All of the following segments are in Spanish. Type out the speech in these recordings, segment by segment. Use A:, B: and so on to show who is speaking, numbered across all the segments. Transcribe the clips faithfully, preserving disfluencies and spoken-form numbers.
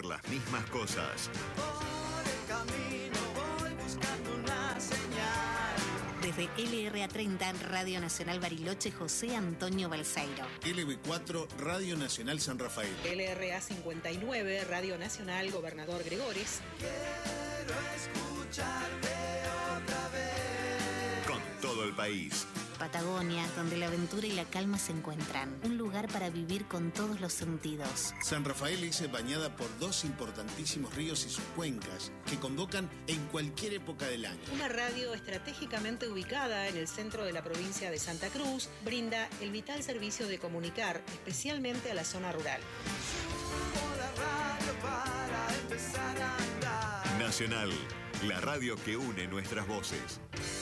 A: las mismas cosas.
B: Por el camino voy buscando una señal.
C: Desde L R A treinta, Radio Nacional Bariloche, José Antonio Balseiro.
D: L B cuatro, Radio Nacional San Rafael.
E: L R A cincuenta y nueve, Radio Nacional Gobernador Gregores.
B: Quiero escucharte otra vez.
A: Con todo el país.
C: Patagonia, donde la aventura y la calma se encuentran. Un lugar para vivir con todos los sentidos.
D: San Rafael es bañada por dos importantísimos ríos y sus cuencas, que convocan en cualquier época del año.
E: Una radio estratégicamente ubicada en el centro de la provincia de Santa Cruz, brinda el vital servicio de comunicar, especialmente a la zona rural.
B: Subo la radio para empezar a andar.
A: Nacional, la radio que une nuestras voces.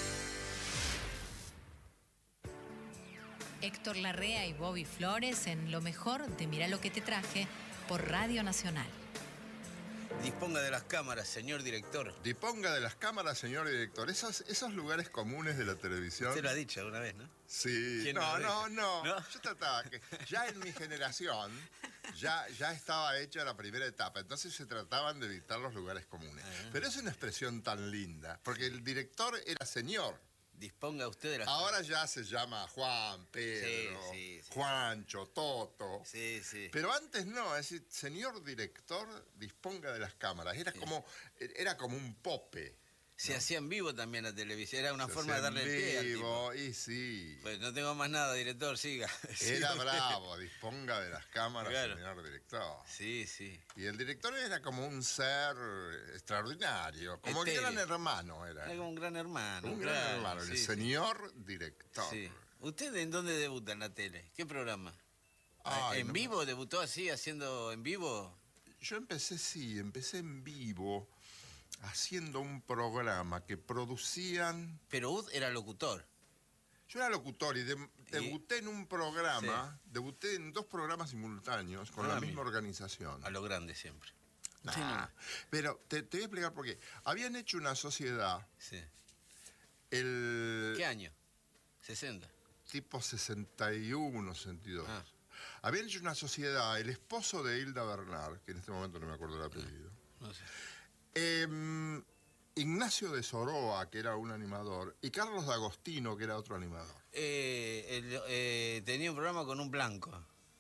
F: Héctor Larrea y Bobby Flores en Lo Mejor de Mirá lo que te traje por Radio Nacional.
G: Disponga de las cámaras, señor director.
H: Disponga de las cámaras, señor director. Esos, esos lugares comunes de la televisión.
G: Usted lo ha dicho alguna vez, ¿no?
H: Sí. No, no, no, no. Yo trataba que ya en mi generación ya, ya estaba hecha la primera etapa. Entonces se trataban de evitar los lugares comunes. Ah. Pero es una expresión tan linda, porque el director era señor.
G: Disponga usted de las...
H: Ahora ya se llama Juan, Pedro, sí, sí, sí. Juancho, Toto.
G: Sí, sí.
H: Pero antes no, es decir, señor director, disponga de las cámaras. Era, sí. como, era como un pope.
G: Se ¿no? hacía en vivo también la televisión, era una
H: se
G: forma de darle el pie al tipo.
H: Y sí.
G: Pues no tengo más nada, director, siga.
H: Era sí, bravo, disponga de las cámaras, claro. Señor director.
G: Sí, sí.
H: Y el director era como un ser extraordinario, como un gran hermano era.
G: Era como un gran hermano.
H: Un
G: claro,
H: gran hermano, sí, el señor sí. director.
G: Sí. ¿Usted en dónde debuta en la tele? ¿Qué programa?
H: Ay,
G: ¿En
H: no
G: vivo?
H: Me...
G: ¿Debutó así, haciendo en vivo?
H: Yo empecé, sí, empecé en vivo. Haciendo un programa que producían...
G: Pero Ud era locutor.
H: Yo era locutor y de, debuté ¿Y? en un programa, sí. debuté en dos programas simultáneos con ah, la misma organización.
G: A lo grande siempre.
H: Nah, sí. Pero te, te voy a explicar por qué. Habían hecho una sociedad...
G: Sí.
H: El,
G: ¿Qué año? ¿sesenta?
H: Tipo sesenta y uno, sesenta y dos. Ah. Habían hecho una sociedad, el esposo de Hilda Bernard, que en este momento no me acuerdo el apellido.
G: No, no sé.
H: Eh, Ignacio de Soroa, que era un animador, y Carlos D'Agostino, que era otro animador.
G: Eh, el, eh, tenía un programa con un blanco.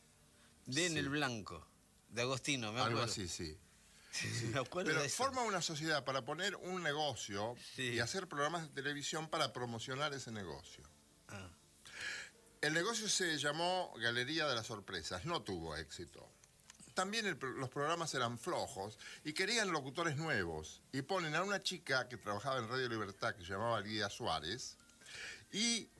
G: Den sí. el blanco. D'Agostino, me acuerdo.
H: Algo así, sí.
G: sí, sí. Me acuerdo
H: Pero
G: de eso.
H: Forma una sociedad para poner un negocio sí. y hacer programas de televisión para promocionar ese negocio.
G: Ah.
H: El negocio se llamó Galería de las Sorpresas. No tuvo éxito. También el, los programas eran flojos y querían locutores nuevos. Y ponen a una chica que trabajaba en Radio Libertad, que se llamaba Lidia Suárez. Y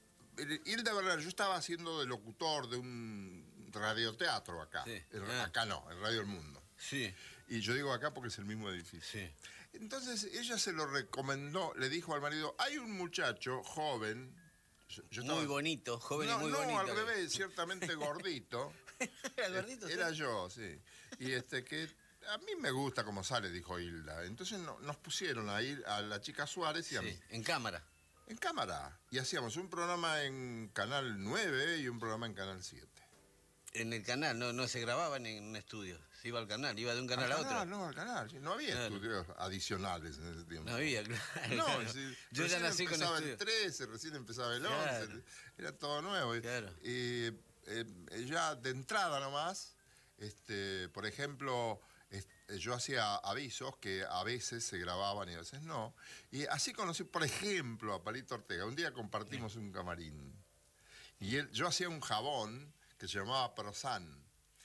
H: Hilda Bernard, yo estaba haciendo de locutor de un radioteatro acá.
G: Sí.
H: En,
G: ah.
H: Acá no, en Radio El Mundo.
G: Sí.
H: Y yo digo acá porque es el mismo edificio.
G: Sí.
H: Entonces ella se lo recomendó, le dijo al marido, hay un muchacho joven...
G: Yo, yo estaba... Muy bonito, joven
H: no,
G: y muy
H: no,
G: bonito.
H: No, al revés, ciertamente gordito.
G: ¿Era gordito?
H: Era
G: ¿sí?
H: yo, sí. Y este que a mí me gusta cómo sale, dijo Hilda. Entonces no, nos pusieron a ir a la chica Suárez y a
G: sí,
H: mí.
G: En cámara.
H: En cámara. Y hacíamos un programa en Canal nueve y un programa en Canal siete.
G: En el canal, no, no se grababa en un estudio. Se iba al canal, iba de un canal
H: al
G: a otro.
H: Canal, no, al canal. Sí, no había
G: claro.
H: estudios adicionales en ese tiempo.
G: No había, claro.
H: No,
G: claro.
H: Sí,
G: yo ya nací con
H: empezaba el trece, recién empezaba el
G: claro.
H: once. Era todo nuevo.
G: Claro.
H: Y eh, ya de entrada nomás, este, por ejemplo, este, yo hacía avisos que a veces se grababan y a veces no. Y así conocí, por ejemplo, a Palito Ortega. Un día compartimos sí. un camarín. Y él, yo hacía un jabón que se llamaba Prosan.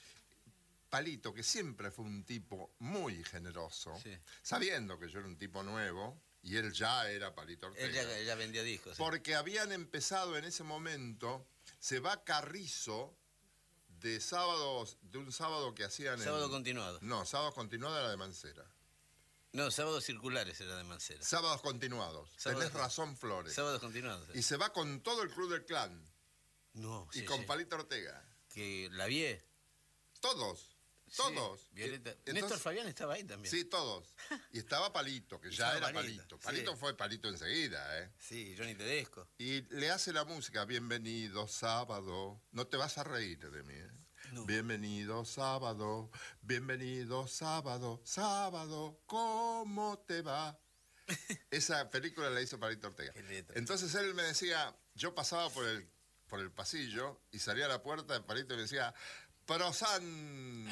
H: Palito, que siempre fue un tipo muy generoso, sí. sabiendo que yo era un tipo nuevo, y él ya era Palito Ortega.
G: Él ya, ya vendía discos. Sí.
H: Porque habían empezado en ese momento, se va Carrizo de sábados, de un sábado que hacían...
G: Sábado
H: en,
G: continuado.
H: No, sábado continuado era de Mancera.
G: No, sábados circulares era de Mancera.
H: Sábados continuados. Sábados, Tenés razón, Flores.
G: Sábados continuados. Sí.
H: Y se va con todo el Club del Clan.
G: No,
H: Y
G: sí,
H: con
G: sí.
H: Palito Ortega.
G: Que la vi.
H: Todos. Todos.
G: Sí, Violeta. Entonces, Néstor Fabián estaba ahí también.
H: Sí, todos. Y estaba Palito, que ya era Palito. Palito, Palito
G: sí.
H: fue Palito enseguida, ¿eh?
G: Sí, Johnny Tedesco.
H: Y le hace la música, bienvenido, sábado. No te vas a reír de mí, ¿eh? No. Bienvenido sábado, bienvenido sábado, sábado, ¿cómo te va? Esa película la hizo Palito Ortega. Entonces él me decía, yo pasaba por el, por el pasillo y salía a la puerta de Palito y me decía, Prosan.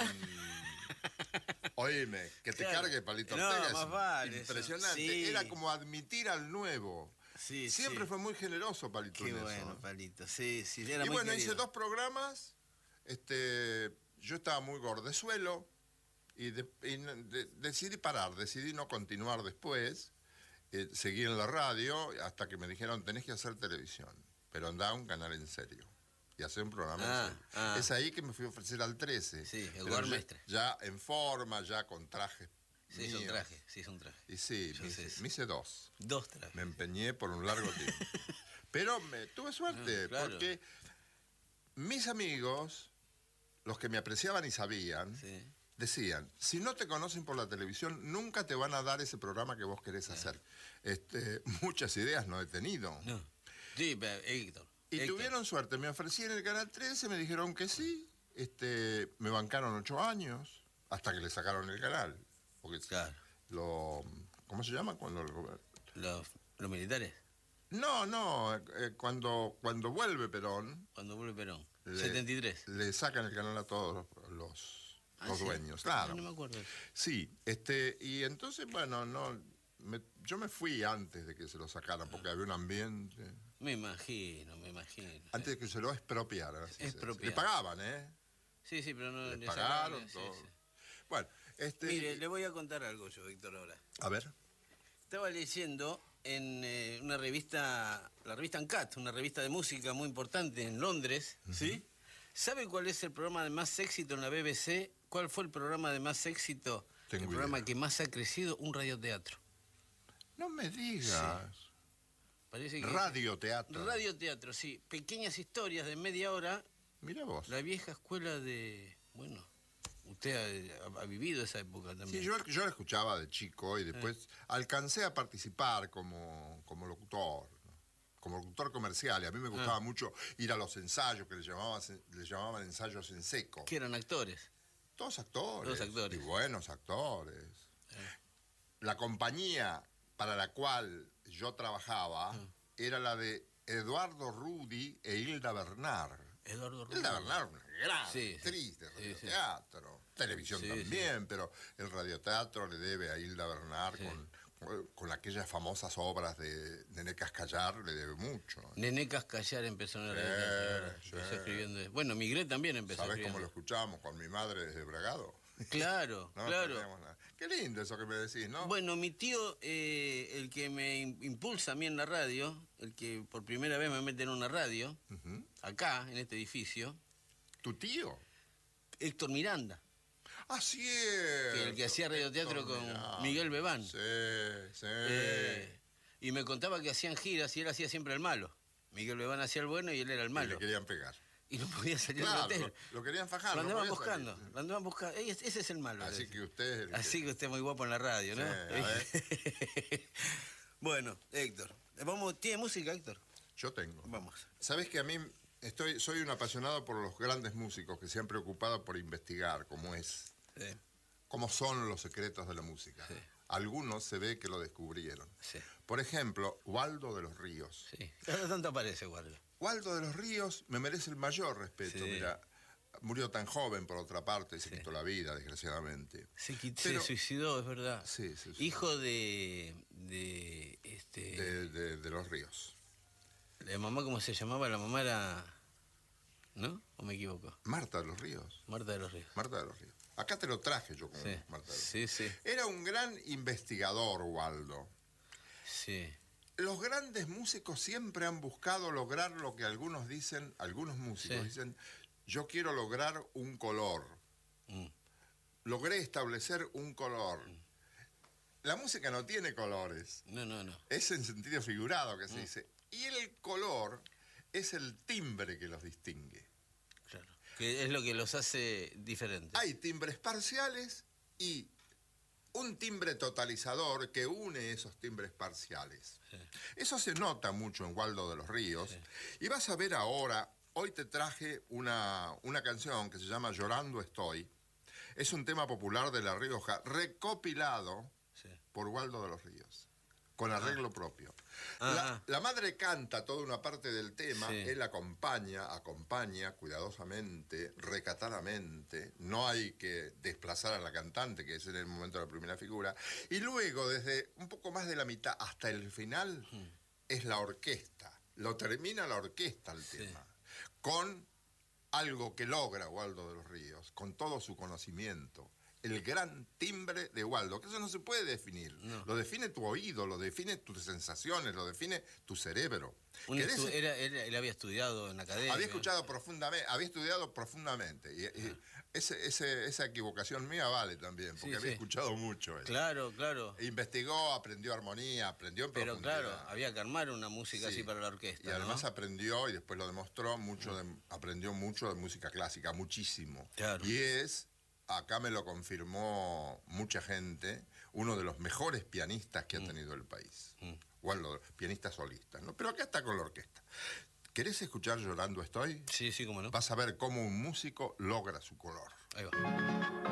H: Oíme, que te claro. cargue Palito
G: no,
H: Ortega.
G: Más vale,
H: impresionante.
G: Sí.
H: Era como admitir al nuevo.
G: Sí,
H: Siempre
G: sí.
H: fue muy generoso Palito.
G: Qué
H: en
G: bueno,
H: eso.
G: Palito. Sí, sí, era
H: y
G: muy
H: bueno,
G: querido.
H: hice dos programas. Este, yo estaba muy gordezuelo y, de, y de, decidí parar, decidí no continuar después. Eh, seguí en la radio hasta que me dijeron, tenés que hacer televisión, pero andá a un canal en serio y hacer un programa
G: ah,
H: en serio.
G: Ah.
H: Es ahí que me fui a ofrecer al trece.
G: Sí, el
H: ya, ya en forma, ya con trajes.
G: Sí, es un traje, sí, es un traje.
H: Y sí, me hice, me hice dos.
G: Dos trajes.
H: Me empeñé por un largo tiempo. Pero me, tuve suerte, no, claro. porque mis amigos, los que me apreciaban y sabían, sí. decían, si no te conocen por la televisión, nunca te van a dar ese programa que vos querés claro. hacer. Este, muchas ideas no he tenido.
G: No. Sí, pero Héctor.
H: Y
G: Héctor.
H: tuvieron suerte, me ofrecí en el Canal trece, me dijeron que sí, este, me bancaron ocho años, hasta que le sacaron el canal. Porque
G: claro.
H: lo, ¿cómo se llama? Cuando
G: los, los militares.
H: No, no, eh, cuando, cuando vuelve Perón.
G: Cuando vuelve Perón.
H: Le,
G: setenta y tres.
H: Le sacan el canal a todos los, los,
G: ah,
H: los
G: ¿sí?
H: dueños, claro.
G: No me acuerdo.
H: Sí, este, y entonces, bueno, no, me, yo me fui antes de que se lo sacaran, porque había un ambiente.
G: Me imagino, me imagino.
H: Antes de que se lo expropiaran.
G: Expropiaran.
H: Le pagaban, ¿eh?
G: Sí, sí, pero no
H: le,
G: le
H: pagaron
G: sacaron,
H: todo.
G: Sí, sí.
H: Bueno, este...
G: Mire, le voy a contar algo yo, Víctor, ahora.
H: A ver.
G: Estaba leyendo en eh, una revista, la revista Uncut, una revista de música muy importante en Londres, uh-huh. ¿sí? ¿Sabe cuál es el programa de más éxito en la B B C? ¿Cuál fue el programa de más éxito?
H: Tengo
G: el programa
H: idea.
G: que más ha crecido, un radioteatro.
H: No me digas.
G: Sí. Parece que
H: radioteatro.
G: Radioteatro, sí. Pequeñas historias de media hora.
H: Mira vos.
G: La vieja escuela de... Bueno, usted ha, ha vivido esa época también.
H: Sí, yo, yo la escuchaba de chico y después eh. alcancé a participar como, como locutor, ¿no? Como locutor comercial. Y a mí me gustaba ah. mucho ir a los ensayos, que le llamaban, le llamaban ensayos en seco.
G: ¿Que eran actores?
H: Todos actores.
G: Todos actores.
H: Y buenos actores. Eh. La compañía para la cual yo trabajaba ah. era la de Eduardo Rudi e Hilda Bernard.
G: Eduardo Rudi.
H: Hilda Bernard, una gran
G: sí,
H: actriz de
G: sí,
H: radioteatro. Sí. Televisión
G: sí,
H: también,
G: sí.
H: pero el radioteatro le debe a Hilda Bernard sí. con, con, con aquellas famosas obras de Nené Cascallar, le debe mucho.
G: Nené Cascallar empezó en el radioteatro. Sí, empezó escribiendo. Bueno, Migré también empezó
H: ¿Sabés
G: escribiendo.
H: cómo lo escuchamos con mi madre desde Bragado?
G: Claro,
H: no,
G: claro.
H: Qué lindo eso que me decís, ¿no?
G: Bueno, mi tío, eh, el que me impulsa a mí en la radio, el que por primera vez me mete en una radio, uh-huh. acá, en este edificio.
H: ¿Tu tío?
G: Héctor Miranda.
H: Ah, sí. Que
G: el que hacía radioteatro
H: Héctor
G: con
H: Miranda.
G: Miguel Bebán.
H: Sí, sí.
G: Eh, y me contaba que hacían giras y él hacía siempre el malo. Miguel Bebán hacía el bueno y él era el malo.
H: Y le querían pegar.
G: Y no podía salir
H: claro,
G: del hotel.
H: Lo, lo querían fajar.
G: Lo andaban
H: no
G: buscando,
H: salir.
G: lo andaban buscando. Ese, ese es el malo.
H: Así que usted...
G: El Así que... que usted es muy guapo en la radio, ¿no?
H: Sí, a ver.
G: Bueno, Héctor. Vamos, ¿tiene música, Héctor?
H: Yo tengo.
G: Vamos.
H: Sabes que a mí estoy, soy un apasionado por los grandes músicos que se han preocupado por investigar cómo es,
G: sí.
H: cómo son los secretos de la música.
G: Sí.
H: Algunos se ve que lo descubrieron.
G: Sí.
H: Por ejemplo, Waldo de los Ríos.
G: Sí. Cada tanto aparece, Waldo.
H: Waldo de los Ríos me merece el mayor respeto. Sí. Mira, murió tan joven, por otra parte, y se sí. quitó la vida, desgraciadamente.
G: Se, quitó, Pero, se suicidó, es verdad.
H: Sí, sí.
G: Hijo de... De, este,
H: de, de, de los Ríos.
G: ¿La mamá cómo se llamaba? La mamá era... ¿No? ¿O me equivoco?
H: Marta de los Ríos.
G: Marta de los Ríos.
H: Marta de los Ríos. Acá te lo traje yo como
G: sí.
H: Marta de los
G: Ríos. Sí, sí.
H: Era un gran investigador, Waldo.
G: Sí.
H: Los grandes músicos siempre han buscado lograr lo que algunos dicen, algunos músicos sí. dicen, yo quiero lograr un color. Mm. Logré establecer un color. Mm. La música no tiene colores.
G: No, no, no.
H: Es en sentido figurado que se
G: mm.
H: dice. Y el color es el timbre que los distingue.
G: Claro. Que es lo que los hace diferentes.
H: Hay timbres parciales y un timbre totalizador que une esos timbres parciales. Sí. Eso se nota mucho en Waldo de los Ríos. Sí. Y vas a ver ahora hoy te traje una, una canción que se llama Llorando Estoy. Es un tema popular de La Rioja, recopilado
G: Sí.
H: por Waldo de los Ríos, con arreglo propio.
G: Ah,
H: La,
G: ah.
H: la madre canta toda una parte del tema,
G: Sí.
H: él acompaña, acompaña cuidadosamente, recatadamente, no hay que desplazar a la cantante, que es en el momento de la primera figura, y luego desde un poco más de la mitad hasta el final
G: Hmm.
H: es la orquesta, lo termina la orquesta el
G: Sí.
H: tema, con algo que logra Waldo de los Ríos, con todo su conocimiento. El gran timbre de Waldo, que eso no se puede definir.
G: No.
H: Lo define tu oído, lo define tus sensaciones, lo define tu cerebro.
G: Un
H: ¿Querés-
G: estu- era, era- él había estudiado en la academia.
H: había escuchado profundamente, había estudiado profundamente. Y, y ese, ese- esa equivocación mía vale también, porque
G: Sí,
H: había
G: sí.
H: escuchado mucho él.
G: Claro, claro.
H: Investigó, aprendió armonía, aprendió en
G: Pero
H: profundidad.
G: claro, había que armar una música
H: Sí.
G: así para la orquesta.
H: Y además
G: ¿no?
H: aprendió, y después lo demostró, mucho de- aprendió mucho de música clásica, muchísimo.
G: Claro.
H: Y es, acá me lo confirmó mucha gente, uno de los mejores pianistas que ha tenido el país.
G: Mm.
H: Waldo, pianistas solistas, ¿no? Pero acá está con la orquesta. ¿Querés escuchar Llorando Estoy?
G: Sí, sí, cómo no.
H: Vas a ver cómo un músico logra su color.
G: Ahí va.